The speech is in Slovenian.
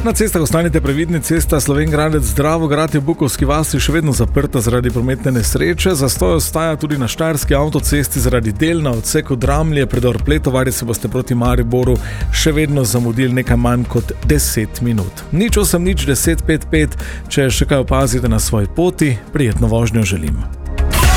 Na cestah ostanite previdni, cesta Slovenj Gradec-Dravograd je v Bukovski vasi še vedno zaprta zaradi prometne nesreče. Zastoj ostaja tudi na štajerski avtocesti zaradi del na odseku Dramlje, predor Pletovarje se boste proti Mariboru še vedno zamudili nekaj manj kot 10 minut. 08 10 55, če še kaj opazite na svoji poti, prijetno vožnjo želim.